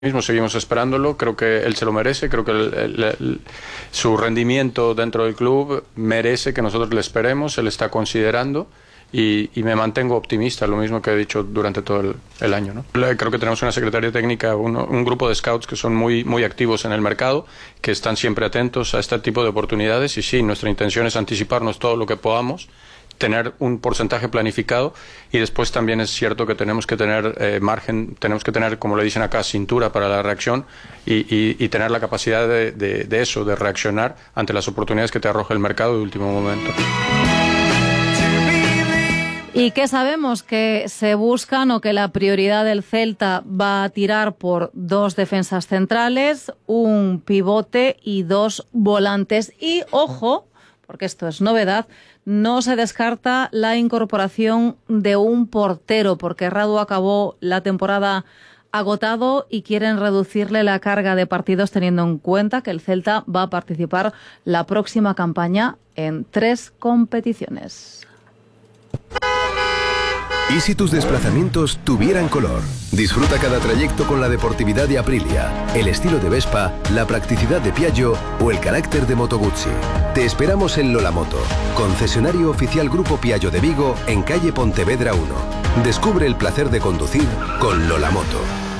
mismo seguimos esperándolo, creo que él se lo merece, creo que su rendimiento dentro del club merece que nosotros le esperemos, se le está considerando y me mantengo optimista, lo mismo que he dicho durante todo el año, ¿no? Creo que tenemos una secretaría técnica, un grupo de scouts que son muy activos en el mercado, que están siempre atentos a este tipo de oportunidades y sí, nuestra intención es anticiparnos todo lo que podamos, tener un porcentaje planificado y después también es cierto que tenemos que tener margen, tenemos que tener, como le dicen acá, cintura para la reacción y tener la capacidad de eso, de reaccionar ante las oportunidades que te arroja el mercado de último momento. ¿Y qué sabemos? Que se buscan o que la prioridad del Celta va a tirar por 2 defensas centrales, un pivote y 2 volantes. Y, ojo, porque esto es novedad, no se descarta la incorporación de un portero, porque Radu acabó la temporada agotado y quieren reducirle la carga de partidos teniendo en cuenta que el Celta va a participar la próxima campaña en 3 competiciones. ¿Y si tus desplazamientos tuvieran color? Disfruta cada trayecto con la deportividad de Aprilia, el estilo de Vespa, la practicidad de Piaggio o el carácter de Moto Guzzi. Te esperamos en Lolamoto, concesionario oficial Grupo Piaggio de Vigo, en calle Pontevedra 1. Descubre el placer de conducir con Lolamoto.